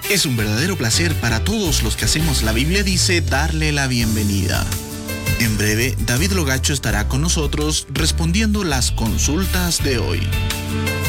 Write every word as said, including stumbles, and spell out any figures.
Es un verdadero placer para todos los que hacemos La Biblia Dice darle la bienvenida. En breve, David Logacho estará con nosotros respondiendo las consultas de hoy.